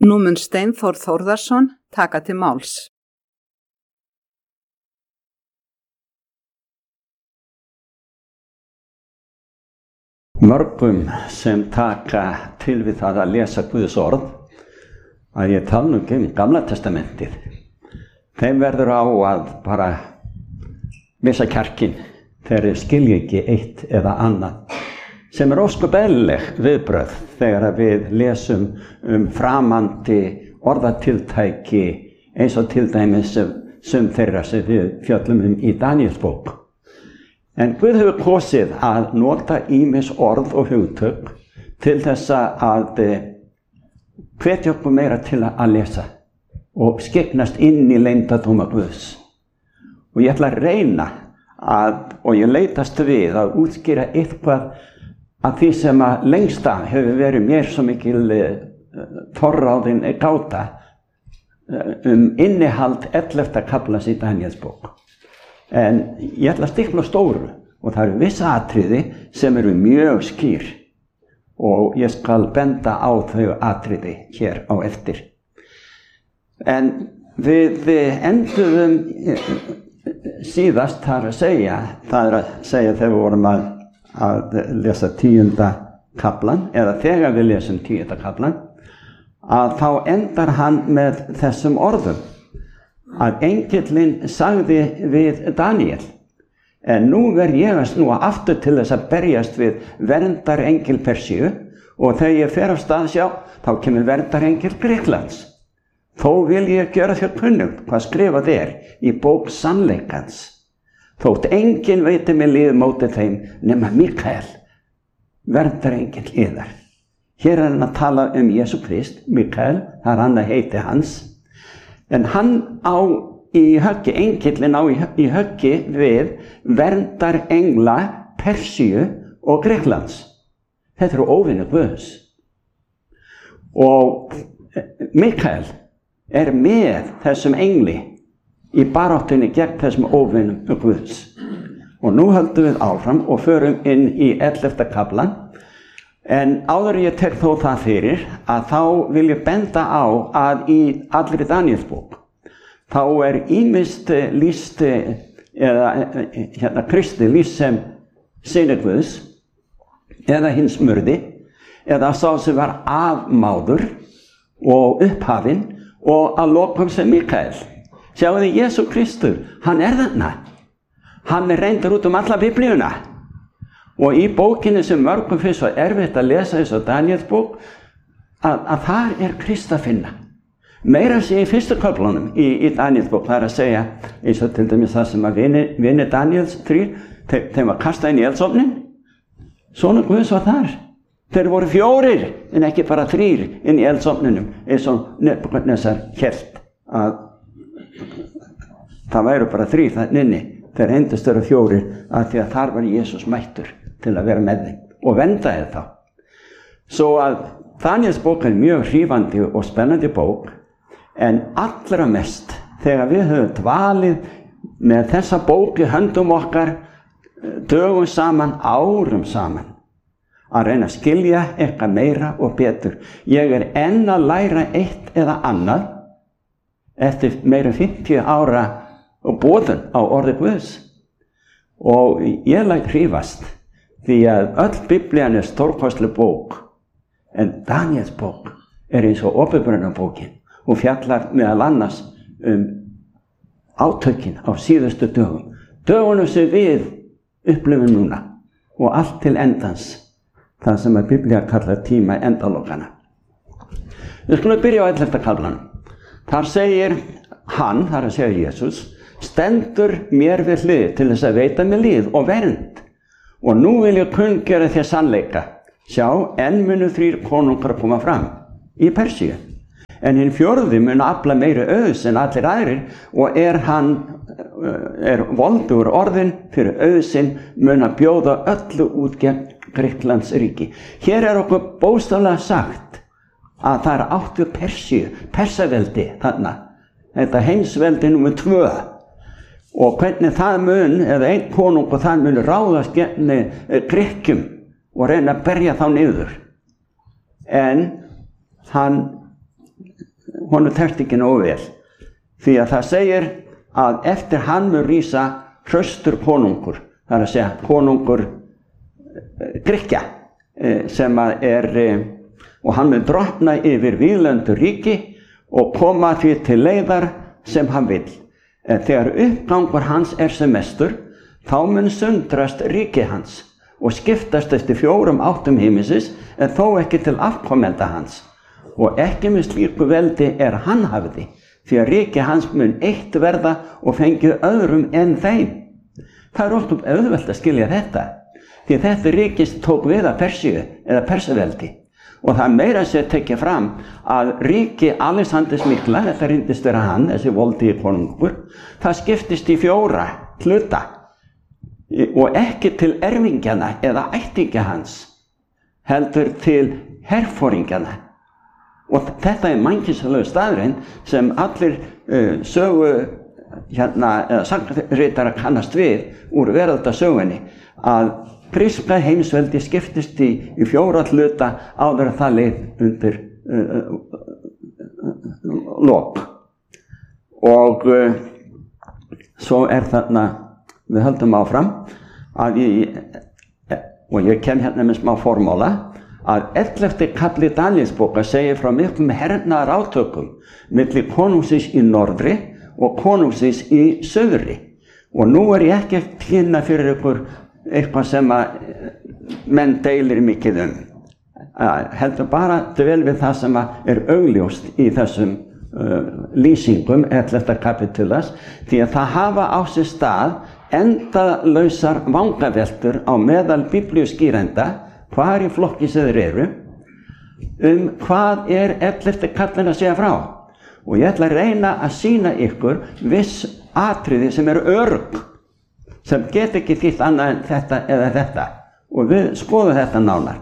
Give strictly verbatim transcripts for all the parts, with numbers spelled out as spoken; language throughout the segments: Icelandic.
Nú mun Steinþór Þórðarson taka til máls. Mörgum sem taka til við það að lesa Guðs orð, að ég tala nú ekki um Gamla testamentið, þeim verður á að bara missa kjarkinn þegar þeir skilja ekki eitt eða annað, sem er ósköp eðlileg viðbrögð þegar við lesum um framandi orðatiltæki eins og til dæmis sem þeirra sem við fjöllum um í Daníelsbók. En Guð hefur kosið að nota ýmis orð og hugtök til þess að hvetja okkur meira til að lesa og skyggnast inn í leyndardóma Guðs. Og ég ætla að reyna að, og ég leitast við að útskýra eitthvað af því sem að lengsta hefur verið mér svo mikil forráðin gáta um innihald ellefta kaflans í Daníelsbók. En ég ætla að stikla stóru og það eru vissa atriði sem eru mjög skýr og ég skal benda á þau atriði hér á eftir. En við enduðum síðast þar að segja, það er að segja þegar við vorum að, að lesa tíunda kaflan, eða þegar við lesum tíunda kaflan, að þá endar hann með þessum orðum. Að engillinn sagði við Daníel, en nú verð ég að snúa aftur til þess að berjast við verndarengil Persíu og þegar ég fer af stað sjá, þá kemur verndarengil Grikklands. Þó vil ég gera þér kunnugt hvað skrifað er í bók sannleikans. Þótt enginn veiti mig lið móti þeim nema Mikael, verndarengil yðar. Hér er hann að tala um Jesú Krist, Mikael, það er annað heiti hans. En hann á í höggi, engillinn á í, í höggi við verndarengla Persíu og Grikklands. Þetta eru óvinir Guðs. Og Mikael er með þessum engli í baráttunni gegn þessum óvinum Guðs. Og nú höldum við áfram og förum inn í ellefta kaflan. En áður ég tek þó það fyrir að þá vil ég benda á að í allri Daníelsbók þá er ýmist lýst eða hérna Kristi lýst sem syni Guðs eða hins murði eða sá sem var afmáður og upphafinn og að lokum sem Mikael. Sjáu þið Jesú Kristur, hann er þarna. Hann er reyndur út um alla biblíuna. Og í bókinni sem mörgum finnst svo erfitt að lesa eins og Daníelsbók, að, að þar er Krist að finna. Meira að segja í fyrstu köflunum í, í Daníelsbók, það er að segja, eins og til dæmis það sem að vini, vini Daníels þrír, þeim, þeim var kastað inn í eldsofnin, sonur Guðs var þar. Þeir voru fjórir, en ekki bara þrír inn í eldsofninum, eins og Nebúkadnesar hélt að það væru bara þrír þannig inni. Þeir reyndust vera fjórir að því að þar var Jesús mættur til að vera með þeim og verndaði þá. Svo að Daníelsbók er mjög hrífandi og spennandi bók, en allra mest þegar við höfum dvalið með þessa bók í höndum okkar dögum saman, árum saman, að reyna að skilja eitthvað meira og betur. Ég er enn að læra eitt eða annað eftir meira fimmtíu ára og boðun á orði Guðs. Og ég læt hrífast því að öll biblían er stórkostleg bók, en Daníelsbók er eins og opinberunarbókin og fjallar meðal annars um átökin á síðustu dögum. Dögunum sem við upplifum núna og allt til endans, það sem að biblía kallar tíma endalokana. Við skulum byrja á ellefta kaflanum. Þar segir hann, þar að segja Jesús, stendur mér við hlið til þess að veita mér líð og vernd. Og nú vil ég kunngera þér sannleika. Sjá, enn munu þrír konungar koma fram í Persíu. En hinn fjórði mun afla meiri auðs en allir aðrir og er hann er voldugur orðin fyrir auðsinn mun að bjóða öllu út gegn Grikklands ríki. Hér er okkur bókstaflega sagt að það er átt við Persíu, Persaveldi þarna. Þetta heimsveldi númer tvö. Og hvernig það mun, eða einn konung og það mun ráðast gegn Grikkjum og reyna að berja þá niður. En hann honum tekst ekki nógu vel. Því að það segir að eftir hann mun rísa hraustur konungur, það er að segja konungur Grikkja, sem að er, og hann mun drottna yfir víðlendu ríki og koma því til leiðar sem hann vill. En þegar uppgangur hans er sem mestur, þá mun sundrast ríki hans og skiptast eftir fjórum áttum himinsins, en þó ekki til afkomenda hans. Og ekki með slíku veldi er hann hafði, því að ríki hans mun eitt verða og fengið öðrum en þeim. Það er oft auðvelt að skilja þetta, því að þetta ríkis tók við að Persíu eða Persaveldi. Og það meira sér tekið fram að ríki Alexanders mikla, þetta reyndist vera hann, þessi voldi konungur, það skiptist í fjóra hluta og ekki til erfingjana eða ættingja hans, heldur til herforingjana. Og þetta er mannkynnslegu staðurinn sem allir uh, sögu hérna, eða sagnritara kannast við úr veraldasögunni, að gríska heimsveldi skiptist í, í fjóra hluta áður að það leið undir uh, uh, lok. Og uh, svo er þarna, við höldum áfram, að ég, og ég kem hérna með smá formóla, að ellefti kafli Daníelsbókar segir frá miklum hernaðar átökum milli konungsins í norðri og konungsins í söðri. Og nú er ég ekki að kynna fyrir ykkur eitthvað sem að menn deilir mikið um. Heldur bara dvel við það sem er augljóst í þessum uh, lýsingum ellefta kapitulas, því að það hafa á sér stað endalausar vangaveltur á meðal biblíuskýrenda, hvar í flokki sem þeir eru, um hvað er ellefti kaflinn að segja frá. Og ég ætla að reyna að sýna ykkur viss atriði sem eru örugg, sem get ekki þýtt annað en þetta eða þetta. Og við skoðum þetta nánar.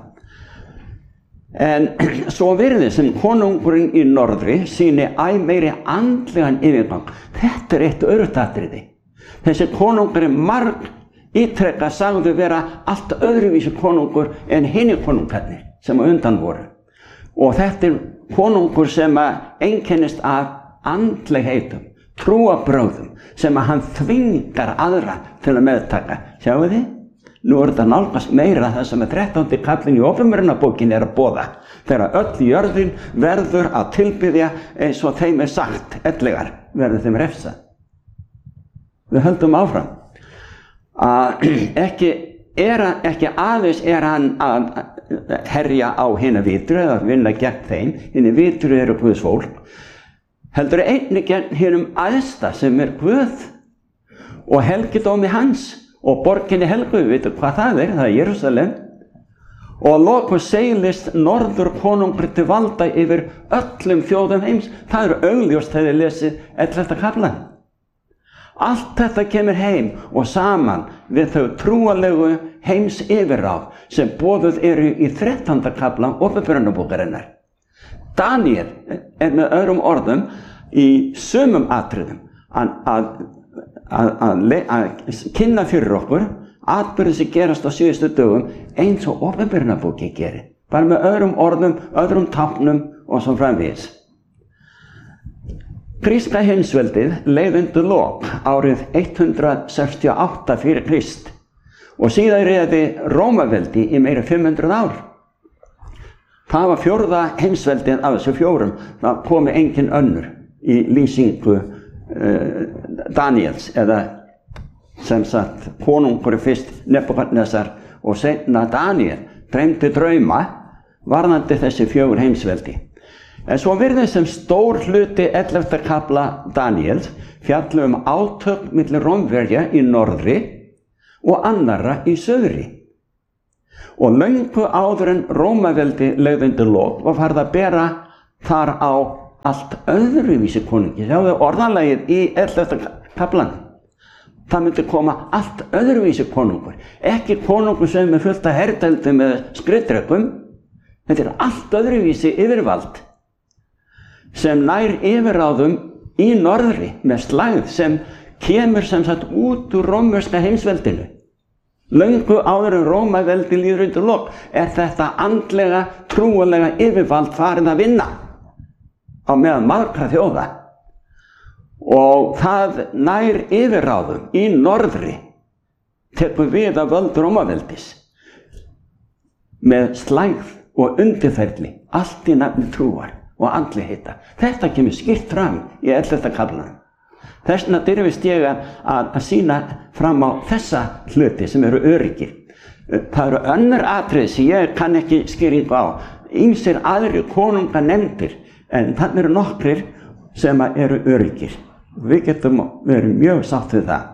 En svo virðist sem konungurinn í norðri sýni æ meiri andlegan yfirgang. Þetta er eitt öruggt atriði. Þessi konungur er marg ítrekka sagðu vera allt öðruvísi konungur en hinir konungarnir sem að undan voru. Og þetta er konungur sem að einkennist af andlegheitum, trúarbrögðum, sem að hann þvingar aðra til að meðtaka. Sjáu þið? Nú er þetta nálgast meira það sem að þrettándi kaflinn í Opinberunarbókinni er að boða, þegar öll jörðin verður að tilbiðja eins og þeim er sagt, ellegar verður þeim refsað. Við höldum áfram. Að ekki, er, ekki aðeins er hann að herja á hina vitru eða vinna gegn þeim, hina vitru eru Guðs fólk, heldur einnig gegn hinum æðsta sem er Guð og helgidómi hans og borginni helgu, við veitum hvað það er, það er Jerúsalem, og að lokum seilist norður konungur til valda yfir öllum þjóðum heims. Það eru augljóst þegar þið lesið ellefta kaflann. Allt þetta kemur heim og saman við þau trúalegu heims yfirráð sem boðuð eru í þrettánda kafla Opinberunarbókarinnar. Daníel er með öðrum orðum í sumum atriðum að, að, að, að, að kynna fyrir okkur atburði sem gerast á síðustu dögum eins og Opinberunarbókin gerir. Bara með öðrum orðum, öðrum táknum og svo framvegis. Gríska heimsveldið leið undir lok árið hundrað sextíu og átta fyrir Krist og síðan réði Rómaveldi í meira fimm hundruð ár. Það var fjórða heimsveldið af þessu fjórum, það komi engin önnur í lýsingu uh, Daníels, eða sem sagt konungur fyrst Nebúkadnesar og seinna Daníel dreymdi drauma varðandi þessi fjögur heimsveldi. En svo virðist sem stór hluti ellefta kafla Daníels fjalli um átök milli Rómverja í norðri og annarra í söðri. Og löngu áður en Rómaveldi leið undir lok var farið að bera þar á allt öðruvísi konungi. Sjáðu orðalagið í ellefta kaflan. Það myndi koma allt öðruvísi konungur. Ekki konungur sem er fullt af herdeldum eða skriðdrekum. Þetta er allt öðruvísi yfirvald sem nær yfirráðum í norðri með slægð sem kemur sem sagt út úr rómverska heimsveldinu. Löngu áður en Rómaveldi líður undir lok er þetta andlega, trúalega yfirvald farið að vinna á meðan margra þjóða og það nær yfirráðum í norðri tekur við af völd Rómaveldis með slægð og undirferli, allt í nafni trúar og andlegheitta. Þetta kemur skýrt fram í ellefta kaflanum. Þess vegna dirfist ég að, að sýna fram á þessa hluti sem eru öryggir. Það eru önnur atriði sem ég kann ekki skýringu á. Ýmsir aðrir konunga nefndir, en þannig eru nokkrir sem eru öryggir. Við getum verið mjög sátt við það.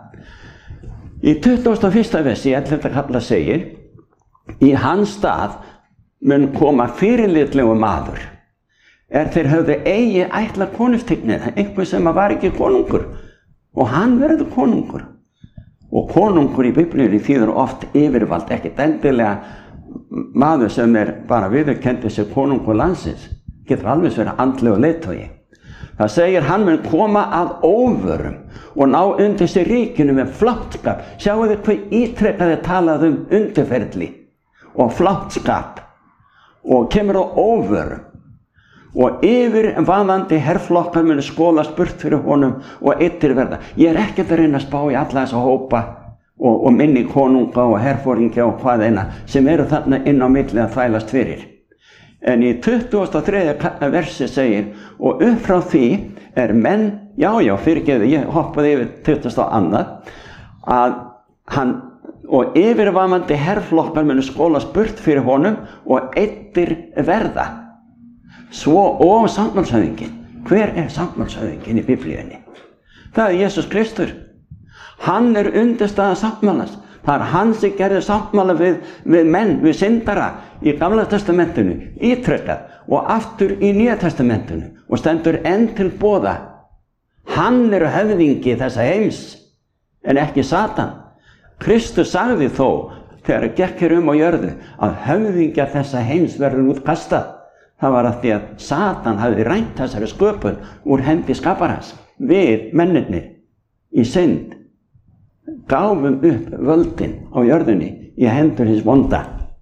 Í tuttugasta og fyrsta versi í ellefta kafla segir: í hans stað mun koma fyrirlitlegu maður, er þeir höfðu eigi ætla konungstignið, einhver sem var ekki konungur, og hann verður konungur. Og konungur í Biblíunni þýðir oft yfirvald, ekkert endilega maður sem er bara viðurkenndi sem konungur landsins, getur alveg verið andlegur leiðtogi. Það segir hann mun koma að óvörum og ná undir sig ríkinu með fláttskap. Sjáu þið hvað ítrekkaði talað um undirferli og fláttskap og kemur á óvörum. Og yfirvaðandi herflokkar munu skolast burt fyrir honum og eittir verða. Ég er ekkert að reyna að spá í alla þessa hópa og, og minni konunga og herforingja og hvað eina sem eru þarna inn á milli að þvælast fyrir. En í tuttugasta og þriðja versi segir: og upp frá því er menn, já já fyrirgeðu, ég hoppaði yfir tuttugasta og annað, að hann og yfirvaðandi herflokkar munu skolast burt fyrir honum og eittir verða. Svo og sáttmálshöfðinginn. Hver er sáttmálshöfðinginn í Biblíunni? Það er Jesús Kristur. Hann er undirstaða sáttmálans. Það er hann sem gerði sáttmála við, við menn, við syndara í Gamla testamentinu, ítrekkað og aftur í Nýja testamentinu og stendur enn til boða. Hann er höfðingi þessa heims en ekki Satan. Kristus sagði þó þegar hann gekk hér um á jörðu að höfðingja þessa heims verður útkastað. Það var að því að Satan hafði rænt þessari sköpun úr hendi skaparans. Við, mennirnir, í synd, gáfum upp völdin á jörðinni í hendur hins vonda.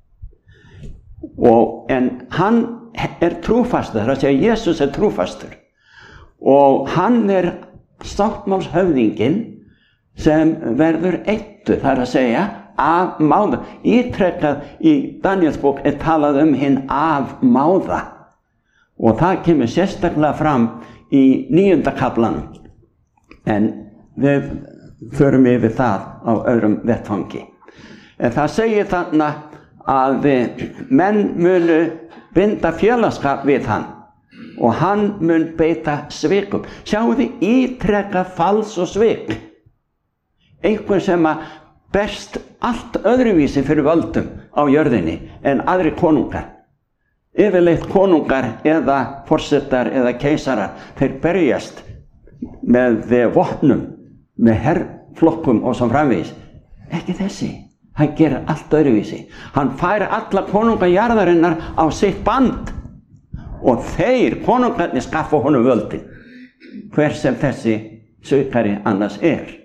Og, en hann er trúfastur, það er að segja Jesús er trúfastur. Og hann er sáttmálshöfðinginn sem verður eittur, það er að segja af máða. Ítrekkað í Daníels bók er talað um hinn af máða og það kemur sérstaklega fram í níunda kaflanum, en við förum yfir það á öðrum vettfangi. En það segir þarna að menn munu binda félagsskap við hann og hann mun beita svikum. Sjáu þið ítrekkað fals og svik. Einhver sem að berst allt öðruvísi fyrir völdum á jörðinni en aðri konungar. Yfirleitt konungar eða forsetar eða keisarar, þeir berjast með vopnum, með herflokkum og svo framvegis. Ekki þessi, hann gerir allt öðruvísi. Hann fær alla konunga jarðarinnar á sitt band og þeir konungarnir skaffa honum völdin, hver sem þessi svikari annars er.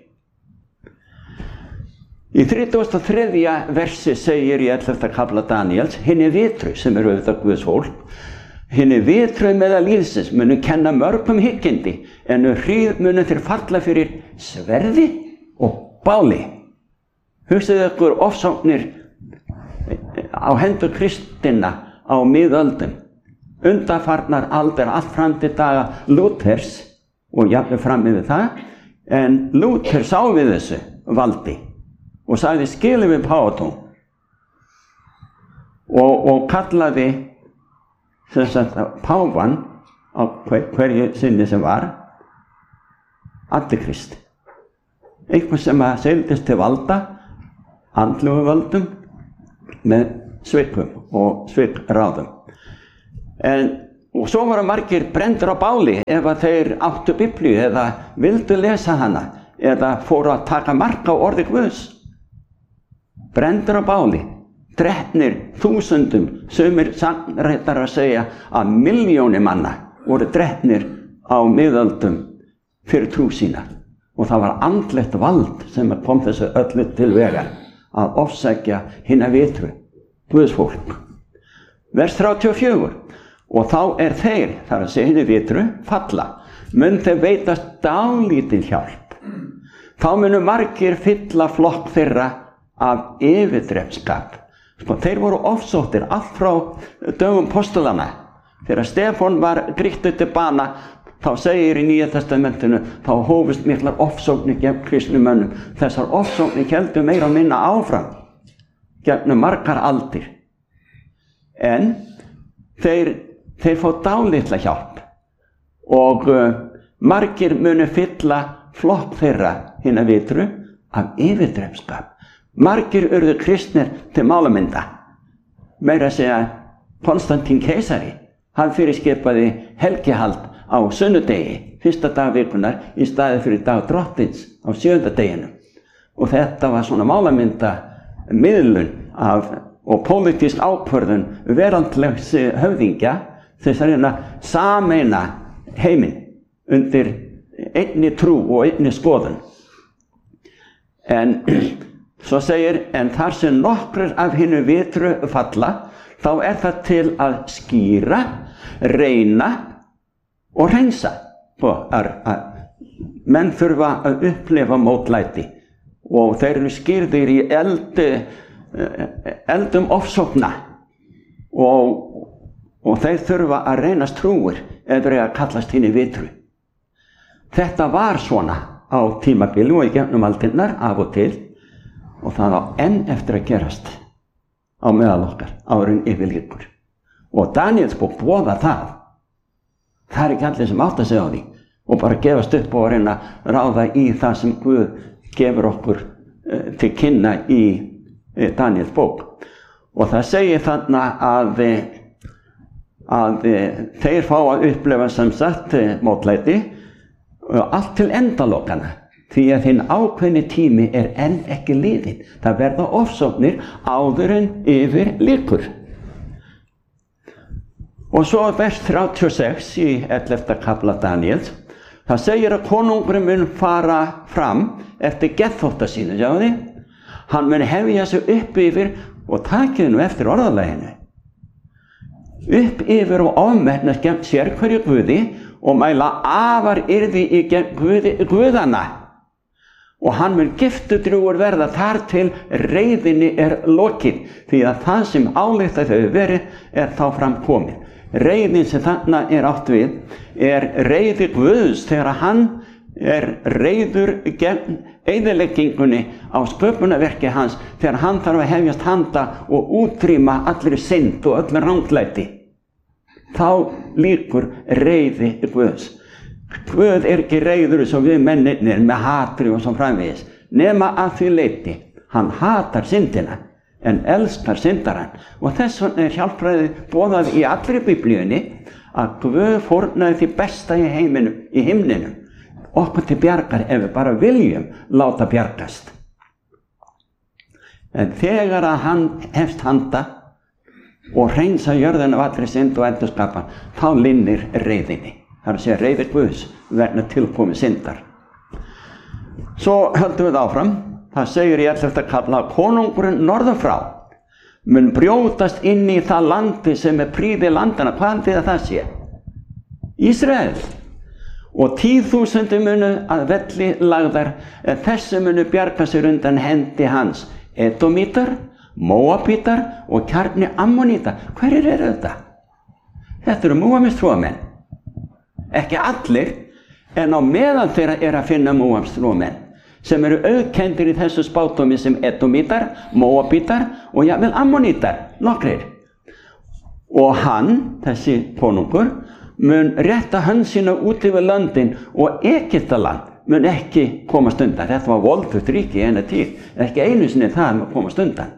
Í þrítugasta og þriðja versi segir í ellefta kafla Daníels: hinni vitru, sem eru auðvitað Guðs fólk, hinni vitru meðal lífsins munu kenna mörgum hyggindi, en hríð munu þeir falla fyrir sverði og báli. Hugsið ykkur ofsóknir á hendur kristinna á miðöldum, undanfarnar aldar allt fram til daga Lúthers og jafnvel fram yfir það, en Lúther sá við þessu valdi og sagði skilum við páfatón og, og kallaði sagt, páfan á hver, hverju sinni sem var antikrist, einhvern sem að seildist til valda, andlegu völdum með svikum og svikráðum. En og svo voru margir brenndir á báli ef að þeir áttu Biblíu eða vildu lesa hana eða fóru að taka mark á orði Guðs. Brenndir á báli, drepnir þúsundum, sumir sannreitar að segja að milljóni manna voru drepnir á miðöldum fyrir trú sína. Og það var andlegt vald sem kom þessu öllu til vegar að ofsækja hina vitru, Guðs fólk. Vers þrjátíu og fjögur: og þá er þeir, þar að segja henni vitru, falla, mun þeir veitast dálítil hjálp. Þá munu margir fylla flokk þeirra af yfirdrepskap. Sko, þeir voru ofsóttir allt frá dögum postulana. Þegar Stefán var grýttur til bana, þá segir í Nýja testamentinu, þá hófust miklar ofsóknir gegn kristnumönnum. Þessar ofsóknir héldu meira og minna áfram, gegnum margar aldir. En þeir, þeir fá dálitla hjálp og uh, margir munu fylla flokk þeirra hinna vitru af yfirdrepskap. Margir urðu kristnir til málamynda. Meira að segja Konstantín keisari, hann fyrirskipaði helgihald á sunnudegi, fyrsta dag vikunar, í staði fyrir dag drottins á sjöunda deginum. Og þetta var svona málamynda miðlun af, og pólitísk ákvörðun veraldlegs höfðingja þess að reyna sameina heiminn undir einni trú og einni skoðun. En svo segir, en þar sem nokkur af hinnu vitru falla, þá er það til að skýra, reyna og hreinsa. Og að, að menn þurfa að upplifa mótlæti og þeir eru skýrðir í eld, eldum ofsókna og, og þeir þurfa að reynast trúir eða að kallast hinni vitru. Þetta var svona á tímabili og í gegnum aldirnar af og til og það á enn eftir að gerast á meðal okkar árin yfir líkur. Og Daníels bók boða það. Það er ekki allir sem átt að segja á því og bara gefast upp og reyna að ráða í það sem Guð gefur okkur uh, til kynna í uh, Daníels bók. Og það segir þarna að, að uh, þeir fá að upplifa sem sagt uh, mótlæti uh, allt til endalokana. Því að þinn ákveðni tími er enn ekki liðinn. Það verða ofsóknir áður en yfir líkur. Og svo vers þrjátíu og sex í ellefta kafla Daníels, það segir að konungurinn mun fara fram eftir geðþótta sínu, sjáðu þið? Hann mun hefja sig upp yfir, og takið nú eftir orðalaginu, upp yfir og ofmennast gegn sér hverju guði og mæla afar yrði í gegn guði, guðana. Og hann mun giftudrjúgur verða þar til reiðinni er lokið, því að það sem ályktað hefur verið er þá fram komið. Reiðin sem þarna er átt við er reiði Guðs þegar hann er reiður gegn eyðileggingunni á sköpunarverki hans, þegar hann þarf að hefjast handa og útrýma allri synd og öllu ranglæti. Þá lýkur reiði Guðs. Guð er ekki reiður eins og við mennirnir með hatri og svo framvegis, nema að því leyti. Hann hatar syndina en elskar syndarann. Og þess vegna er hjálpræðið boðað í allri biblíunni að Guð fórnaði því besta í heiminum, í himninum, okkur til bjargar ef við bara viljum láta bjargast. En þegar að hann hefst handa og hreinsa jörðina af allri synd og endurskapan, þá linnir reiðinni. Það er að segja reiði Guðs vegna tilkomi syndar. Svo höldum við áfram. Það segir í ellefta kafla að konungurinn norður frá mun brjótast inn í það landi sem er prýði landana. Hvað þýðir það sé? Ísrael. Og tíðþúsundir munu að velli lagðar, en þessi munu bjarga sér undan hendi hans. Edomítar, Móabítar og kjarni Ammoníta. Hverjir eru þetta? Þetta eru Móabstrúamenn. Ekki allir, en á meðal þeirra er að finna Móabstrúamenn sem eru auðkenndir í þessu spádómi sem Edomítar, Móabítar og jafnvel Ammonítar, nokkrir. Og hann, þessi konungur, mun rétta hönd sína út yfir löndin og Egyptaland mun ekki komast undan. Þetta var voldugt ríki í eina tíð, ekki einu sinni það með komast undan.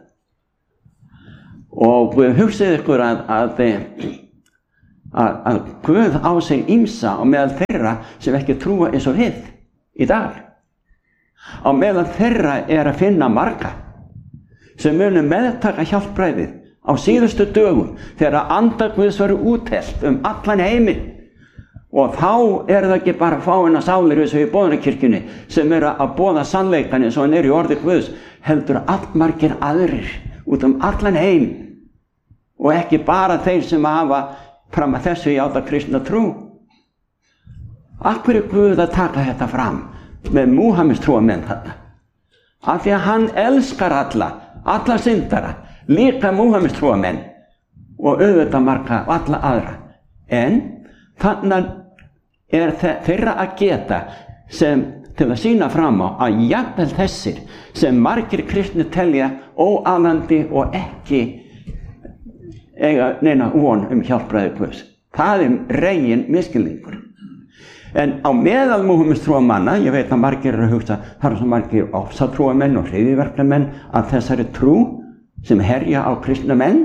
Og hugsið ykkur að, að, að, að Guð á sig ýmsa á meðal þeirra sem ekki trúa eins og við í dag. Á meðal þeirra er að finna marga sem munu meðtaka hjálpræðið á síðustu dögum þegar anda Guðs verður úthellt um allan heiminn. Og þá er það ekki bara fáeina sálir eins og í boðunarkirkjunni sem eru að boða sannleikann eins og hann er í orði Guðs, heldur allmargir aðrir út um allan heim og ekki bara þeir sem hafa fram að þessu játa kristna trú. Af hverju Guð að taka þetta fram með Múhameðs trúamenn þarna? Af því að hann elskar alla, alla syndara, líka Múhameðs trúamenn og auðvitað marga alla aðra. En þannig er þeirra að geta sem til að sýna fram á að jafnvel þessir sem margir kristnir telja óalandi og ekki eiga neina von um hjálpræði Guðs. Það er regin misskilningur. En á meðal Múhameðs trúamanna, ég veit að margir eru að hugsa, það eru svo margir ofsatrúamenn og hryðjuverkamenn að þessari trú sem herja á kristna menn.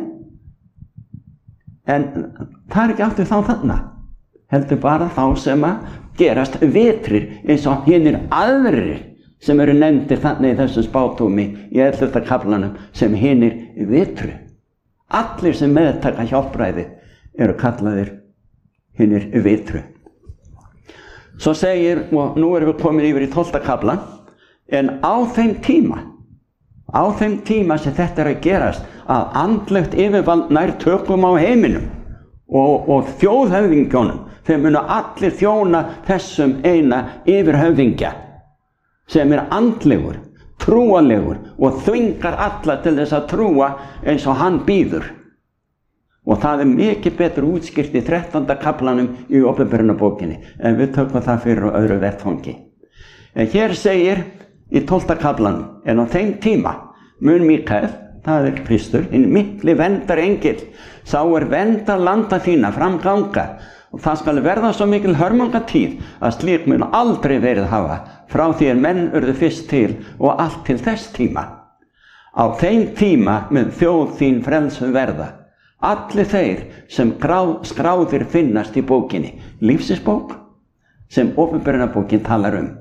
En það er ekki aftur þá þarna. Heldur bara þá sem að gerast vitrir eins og hinir aðrir sem eru nefndir þannig í þessum spátómi í ellefta kaflanum sem hinir vitru. Allir sem meðtaka hjálpræði eru kallaðir hinir vitru. Svo segir, og nú erum við komin yfir í tólfta kaflan, en á þeim tíma, á þeim tíma sem þetta er að gerast, að andlegt yfirvald nær tökum á heiminum og, og þjóðhöfðingjónum, þeir munu allir þjóna þessum eina yfirhöfðingja sem er andlegur, trúalegur og þvingar alla til þess að trúa eins og hann býður. Og það er mikið betur útskýrt í þrettánda kaflanum í Opinberunarbókinni, en við tökum það fyrir á öðru vettfangi. En hér segir í tólfta kaflanum, en á þeim tíma mun Mikael, það er Kristur, hinn mikli verndarengill, sá er verndar landa þína framganga, og það skal verða svo mikil hörmungatíð að slík mun aldrei verið hafa frá því að menn urðu fyrst til og allt til þess tíma. Á þeim tíma mun þjóð þín frelsu verða. Allir þeir sem gráð, skráðir finnast í bókinni, lífsins-bók sem Opinberunarbókin talar um.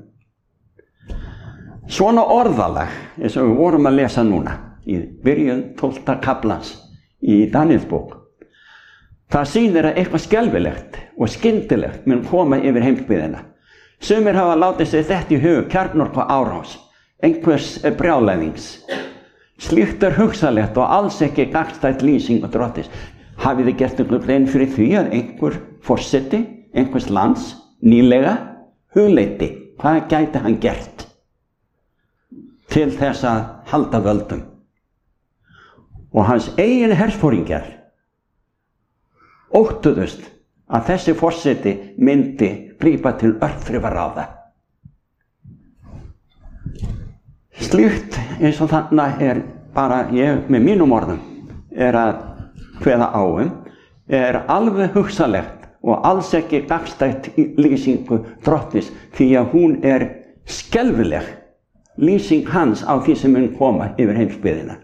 Svona orðalag, eins og við vorum að lesa núna í byrjun tólfta kaflans í Daníelsbók, það sýnir að eitthvað skelfilegt og skyndilegt mun koma yfir heimsbyggðina. Sumir hafa látið sig þetta í hug, kjarnorku árás, einhvers brjálæðings. Slíkt er hugsalegt og alls ekki gagnstætt lýsing og Drottins. Hafið þið gert einhver grein fyrir því að einhver forseti, einhvers lands, nýlega, hugleiddi, hvað gæti hann gert til þess að halda völdum? Og hans eigin hersforingjar óttuðust að þessi forseti myndi grípa til örþrifaráða. Slíkt eins og þannig er bara ég með mínum orðum er að kveða á um, er alveg hugsalegt og alls ekki gagnstætt lýsingu Drottins, því að hún er skelfileg lýsing hans á því sem mun koma yfir heimsbyggðina.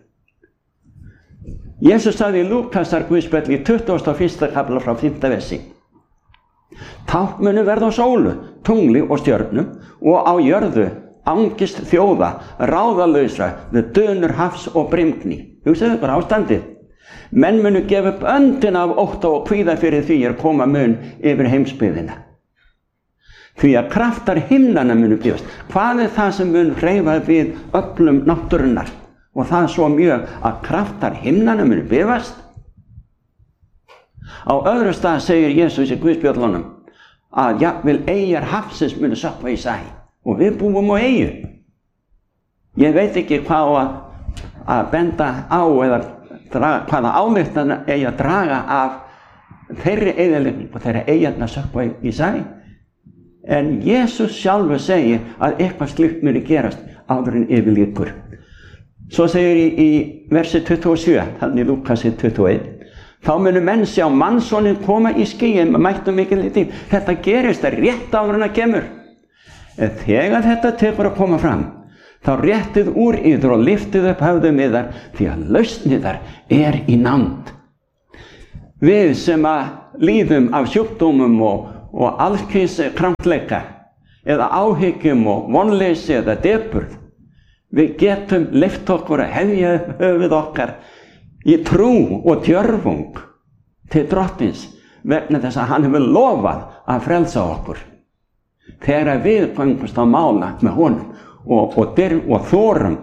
Jesús sagði í Lúkasar guðspjalli í tuttugasta og fyrsta kafla frá fimmta versi: Tákn munu verða á sólu, tungli og stjörnum og á jörðu angist þjóða, ráðalausra, við dönur hafs og brimgni. Hugsaðu bara ástandið. Menn munu gefa upp öndin af ótta og kvíða fyrir því er koma mun yfir heimsbyggðina. Því að kraftar himnanna munu bíðast. Hvað er það sem mun hreyfa við öflum náttúrunnar? Og það er svo mjög að kraftar himnanna munu bíðast. Á öðru stað segir Jesús í Guðspjöllunum að jafnvel eyjar hafsins munu sökkva í sæ. Og við búum á eyju. Ég veit ekki hvað að, að benda á eða draga, hvaða ályktan eigi að draga af þeirri eyðileggingu og þeirra eyjarnar sökkva í, í sæ. En Jesús sjálfur segir að eitthvað slíkt muni gerast áður en yfir lýkur. Svo segir í, í versi tuttugu og sjö, þannig í Lúkasi tuttugu og eitt, þá munu menn sjá mannssonin koma í skýjum með mættum mikil tíð. Þetta gerist rétt áður en það kemur. En þegar þetta tekur að koma fram, þá réttið úr yður og liftið upp höfðum yðar, því að lausn yðar er í nánd. Við sem að líðum af sjúkdómum og, og allskyns krampleika, eða áhyggjum og vonleysi eða depurð, við getum leyft okkur að hefja upp höfuð okkar í trú og djörfung til Drottins, vegna þess að hann hefur lofað að frelsa okkur. Þegar við göngumst á mála með honum og, og, og þorum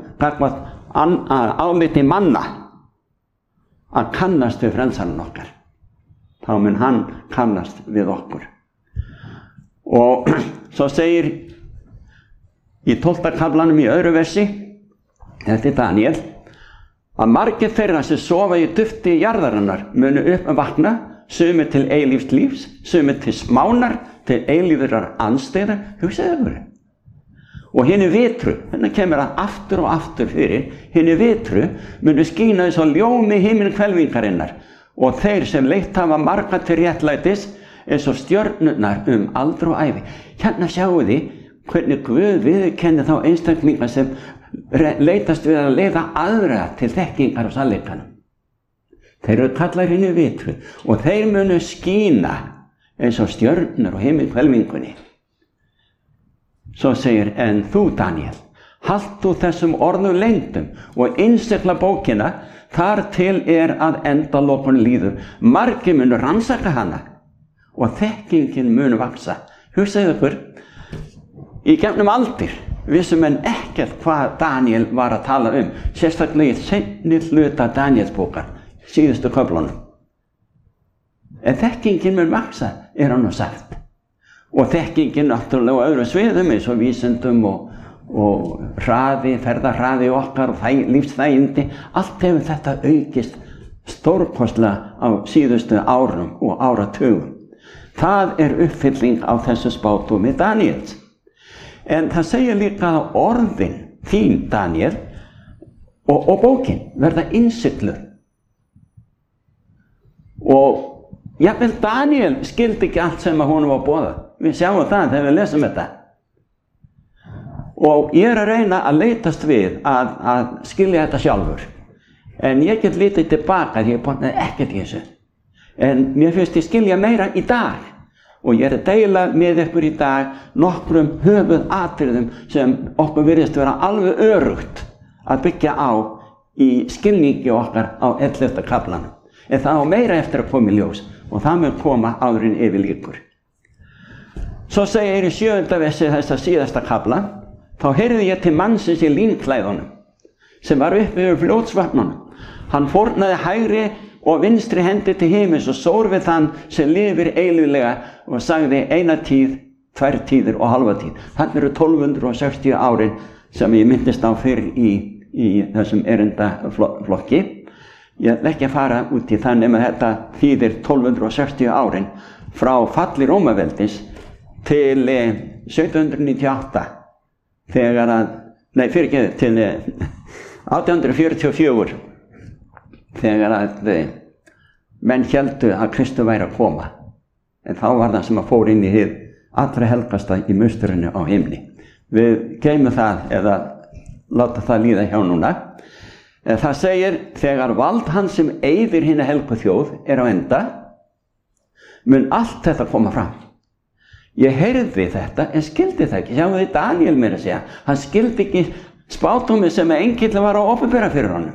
gagnvart áliti manna að kannast við frelsarann okkar. þá mun hann kannast við okkur. Og svo segir í tólfta kaflanum í öðru versi, þetta er Daníel, að margir þeirra sem sofa í dufti jarðarinnar munu upp að vakna, sumir til eilífs lífs, sumir til smánar, til eilífrar andstæðar, hugsaðu ykkur. Og hinni vitru, hérna kemur að aftur og aftur fyrir, hinni vitru munu skína eins og ljómi himinhvelfingarinnar og þeir sem leitt hafa marga til réttlætis eins og stjörnurnar um aldur og ævi. Hérna sjáu þið hvernig Guð viðurkennir þá einstaklinga sem leitast við að leiða aðra til þekkingar og sannleikanum. Þeir eru kallaðir hinni vitru og þeir munu skína eins og stjörnur og himinhvelfingunni. Svo segir, en þú Daníel, halt þú þessum orðum leyndum og innsigla bókina þar til er að endalokum líður. Margir munu rannsaka hana og þekkingin munu vaksa. Hugsaðu ykkur, í gegnum aldir vissu menn ekkert hvað Daníel var að tala um, sérstaklega í seinni hluta Daníelsbókar, síðustu köflunum. En þekkingin mun vaksa, er hann nú sagt. Og þekkingin náttúrulega á öðrum sviðum eins og vísindum og, og hraði, ferðarhraði okkar og þæ, lífsþægindi, allt hefur þetta aukist stórkostlega á síðustu árum og áratugum. Það er uppfylling á þessu spádómi Daníels. En það segir líka að orðin þín Daníel og, og bókin verða innsigluð. Og jafnvel Daníel skildi ekki allt sem að honum var boðað. Við sjáum það þegar við lesum þetta. Og ég er að reyna að leitast við að, að skilja þetta sjálfur. En ég get litið tilbaka því ég botnaði ekkert í þessu. En mér finnst ég skilja meira í dag. Og ég er að deila með ykkur í dag nokkrum höfuðatriðum sem okkur virðist vera alveg örugt að byggja á í skilningi okkar á ellefta kaflanum. En það á meira eftir að koma í ljós og það mun koma áður en yfir lýkur. Svo segir í sjöunda versi þessa síðasta kafla, þá heyrði ég til mannsins í línklæðunum, sem var uppi yfir fljótsvatnunum. Hann fórnaði hægri og vinstri hendi til himins og sór við þann sem lifir eilíflega og sagði eina tíð, tvær tíðir og halva tíð. Þannig eru tólf hundruð sextíu árin sem ég myndist á fyrr í, í þessum erindaflokki. Ég ætla ekki að fara út í það nema þetta þýðir tólf hundruð sextíu árin frá falli Rómaveldis til sautján hundruð níutíu og átta, þegar að, nei fyrirgeðu, til átján hundruð fjörutíu og fjögur, þegar að menn héldu að Kristur væri að koma. En þá var það sem að fór inn í hið allra helgasta í musturinu á himni. Við geymum það eða láta það líða hjá núna. Það segir, þegar vald hans sem eyðir hina helgu þjóð er á enda, mun allt þetta koma fram. Ég heyrði þetta en skildi það ekki. Sjáum við Daníel meira að segja. Hann skildi ekki spádómi sem engill var að opinbera fyrir honum.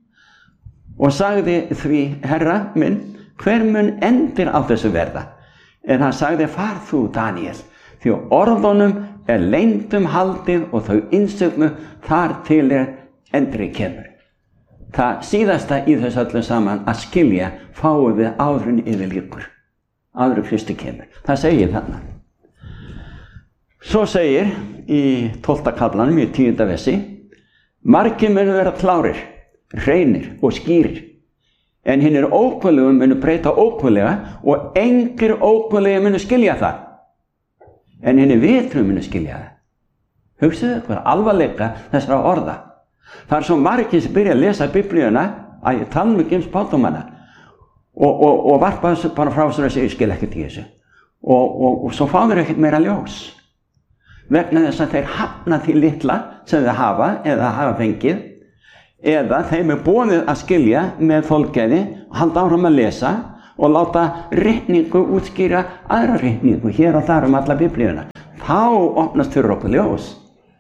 Og sagði því, herra minn, hver mun endir á þessu verða? En hann sagði, far þú Daníel, því orðunum er leyndum haldið og þau innsögnu þar til er endri kemur. Það síðasta í þessu öllu saman að skilja fáum við áðurinn yfir lýkur. Áður Kristi kemur. Það segir þarna. Svo segir í tólfta kaflanum í tíunda versi, margir munu vera klárir, hreinir og skýrir, en hinnir ókvöldlegu munu breyta ókvöldlega og engir ókvöldlega munu skilja það, en hinnir vitru munu skilja það. Hugsaðu hvað alvarleika þessara orða. Það er svo margir sem byrja að lesa Biblíuna að ég tala mikið um spádómana og, og, og varpa þessu bara frá sér að segja, ég skil ekkert í þessu. Og, og, og svo fá þeir ekkert meira ljós. Vegna þess að þeir hafna því litla sem þeir hafa eða hafa fengið, eða þeim er boðið að skilja með þolgæði, halda áfram að lesa og láta ritningu útskýra aðra ritningu hér og þar um alla Biblíuna. Þá opnast fyrir okkur ljós.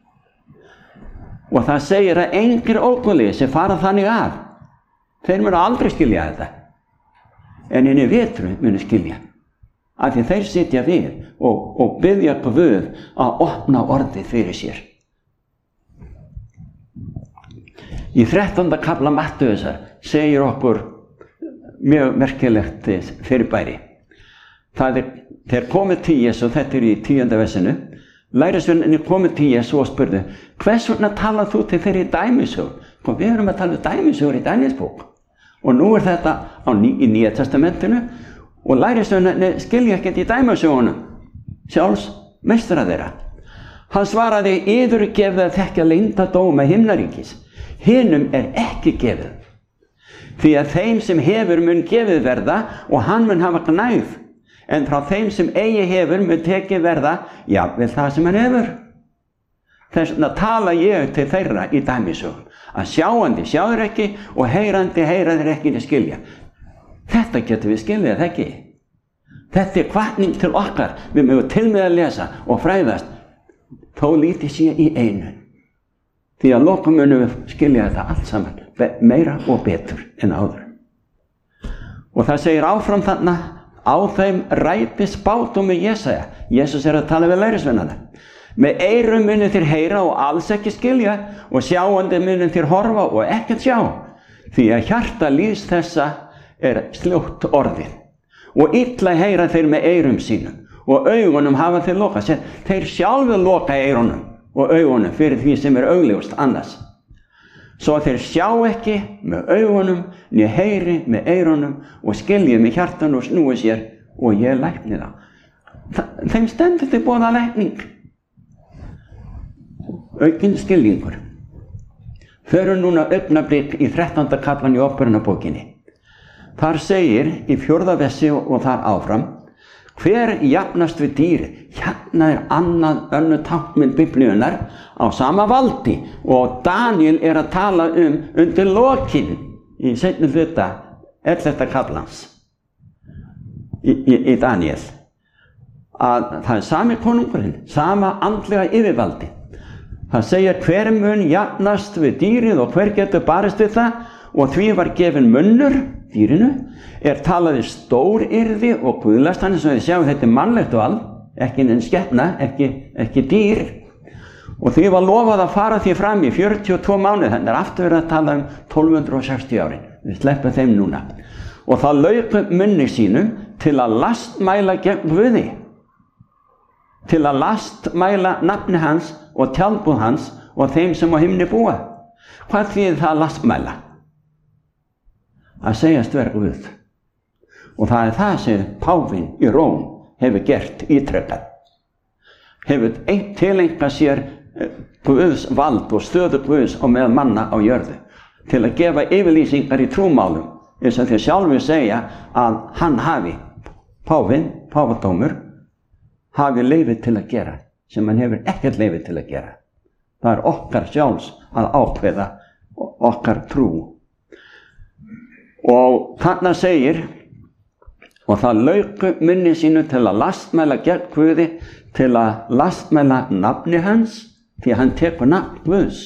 Og það segir að engir ókunni sem fara þannig að, þeir munu aldrei skilja þetta. En inni vitru munu skilja. Af því þeir sitja við og, og biðja Guð að opna orðið fyrir sér. Í þrettánda kafla Mattheusar segir okkur mjög merkilegt fyrirbæri. Það er, þeir komið til Jesú, þetta er í tíunda versinu, lærisveinarnir komið til Jesú og spurðu, hvers vegna talað þú til þeirri dæmisögur? Við erum að tala um dæmisögur í Daníelsbók. Og nú er þetta á ný, í Nýja testamentinu og lærisveinarnir skilja ekkert í dæmisögunum, sjálfs meistara þeirra. Hann svaraði, yður er gefið að þekkja leyndardóma himnaríkis, hinum er ekki gefið. Því að þeim sem hefur mun gefið verða og hann mun hafa gnægð, en frá þeim sem eigi hefur mun tekið verða, jafnvel það sem hann hefur. Þess vegna tala ég til þeirra í dæmisögum, að sjáandi sjáður ekki og heyrandi heyraðir ekki til skilja. Þetta getur við skiljað ekki. Þetta er hvatning til okkar, við mögum til með að lesa og fræðast, þó lítið sé í einu. Því að lokum munum við skilja þetta allt saman, meira og betur en áður. Og það segir áfram þarna, á þeim ræti spádómur Jesaja. Jesús er að tala við lærisveinana. Með eyrum munið þér heyra og alls ekki skilja, og sjáandi munið þér horfa og ekkert sjá. Því að hjarta líðs þessa er sljótt orðið. Og illa heyra þeir með eyrum sínum, og augunum hafa þeir lokað. Þeir sjálfur loka eyrunum og augunum fyrir því sem er augljóst annars. Svo þeir sjá ekki með augunum, né heyri með eyrunum, og skilji með hjartan og snúi sér, og ég lækni þá. Þeim stendur til boða lækning. Aukinn skilningur. Förum núna augnablik í þrettánda kaflan í Óperunarbókinni. Þar segir í fjórða versi og þar áfram, hver jafnast við dýri? Hérna er annað önnur táknmynd Biblíunnar á sama valdi, og Daníel er að tala um undir lokin í seinni hluta ellefta kaflans í, í, í Daníel, að það er sami konungurinn, sama andlega yfirvaldi. Það segir hver mun jafnast við dýrið og hver getur barist við það, og því var gefin munnur dýrinu, er talaði stóryrði og guðlast, hann eins og þið sjáum þetta er mannlegt vald, ekki en skepna, ekki, ekki dýr, og því var lofað að fara því fram í fjörutíu og tvo mánuði, þannig er aftur verið að tala um tólf hundruð sextíu árin, við sleppum þeim núna, og það lauk munni sínum til að lastmæla gegn Guði, til að lastmæla nafni hans og tjaldbúð hans og þeim sem á himni búa. Hvað þýðir það að lastmæla? Að segjast vera Guð. Og það er það sem páfinn í Róm hefur gert ítrekkað. Hefur eitt tileinka sér Guðs vald og stöðu Guðs á meðal manna á jörðu til að gefa yfirlýsingar í trúmálum, eins og þeir sjálfur segja að hann hafi, páfinn, páfadómur, hafi leyfi til að gera sem hann hefur ekkert leyfi til að gera. Það er okkar sjálfs að ákveða okkar trú. Og þarna segir, og það lauku munni sínu til að lastmæla gegn Guði, til að lastmæla nafni hans, því að hann tekur nafn Guðs.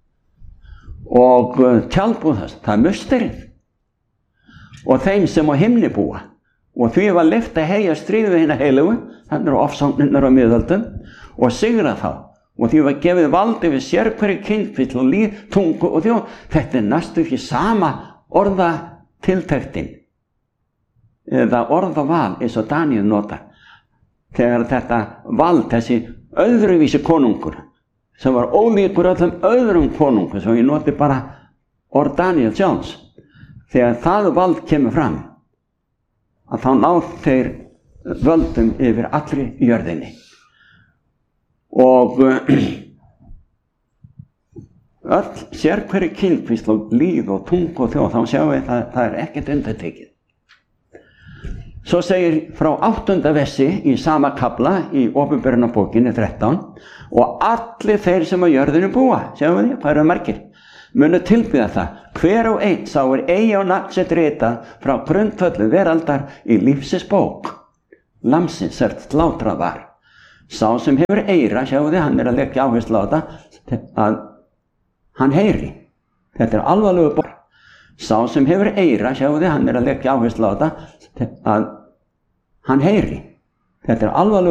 Og tjaldbúð þess, það er musterið. Og þeim sem á himni búa. Og því var leyft að heyja stríð við hina heilugu, þannig eru ofsóknirnar á miðöldum, og sigra þá. Og því var gefið valdi við sérhverju kynfill og líð, tungu og þjóð. Þetta er næstu því sama orðatiltektin, eða orðaval eins og Daníel nota. Þegar þetta vald, þessi öðruvísi konungur, sem var ólíkur öllum öðrum konungur, svo ég noti bara orð Daníel sjálfs, þegar það vald kemur fram, að þá náð þeir völdum yfir allri jörðinni. Og öll sérhverju kynfisl og líð og tungu og þjóð, þá sjáum við að það er ekkert undantekið. Svo segir frá áttunda versi í sama kafla í Opinberunarbókinni þrettán, og allir þeir sem á jörðinu búa, sjáum við því, hvað eru margir, munu tilbyða það, hver og einn sá er eigi á nafn sitt ritað frá grundvöldu veraldar í lífsins bók, lamsins er slátrað var. Sá sem hefur eyra, sjáu þið, hann er að leggja áherslu á þetta, að hann heyri. Þetta er alvarlegu bók. Sá sem hefur eyra, sjáu þið, hann er að leggja áherslu á þetta, að hann heyri. Þetta er alvarlegu